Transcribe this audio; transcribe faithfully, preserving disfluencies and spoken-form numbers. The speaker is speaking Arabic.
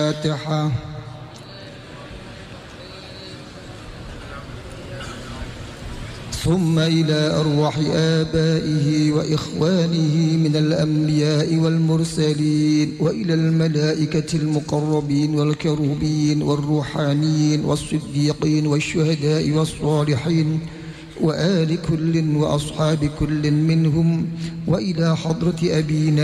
الفاتحة. ثم إلى أرواح آبائه وإخوانه من الأنبياء والمرسلين، وإلى الملائكة المقربين والكروبين والروحانيين والصديقين والشهداء والصالحين، وآل كل وأصحاب كل منهم، وإلى حضرة أبينا